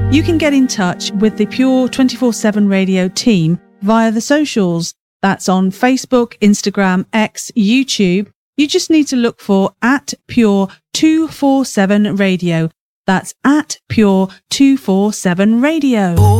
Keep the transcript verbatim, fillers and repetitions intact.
You can get in touch with the Pure twenty-four seven Radio team via the socials. That's on Facebook, Instagram, X, YouTube. You just need to look for at Pure two forty-seven Radio. That's at Pure two forty-seven Radio.